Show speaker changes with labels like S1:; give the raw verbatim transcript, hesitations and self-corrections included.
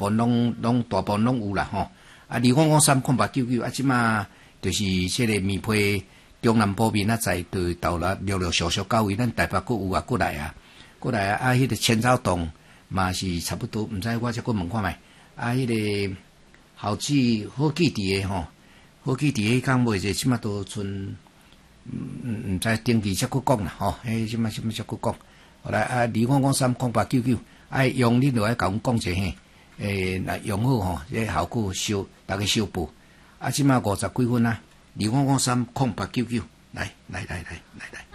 S1: 部拢拢大部分拢有啦吼。啊，二五五三空八九九啊，即马就是即个棉被中南部面啊，在对到啦，陆陆续续到位，咱台北阁有啊，过来啊，过来啊，啊，迄、那个千草洞嘛是差不多，毋知我再阁问看觅，啊，迄、那个好记好记伫诶吼，好记伫诶讲袂者，即马都剩，毋毋知登记则阁讲啦吼，迄即马即马则阁讲，后来啊，二五五三空八九九，啊，用恁落来甲阮讲者嘿。诶，那用好吼，这效果收，大家收报。啊，即马五十几分啊，二五五三空八九九，来来来来来来。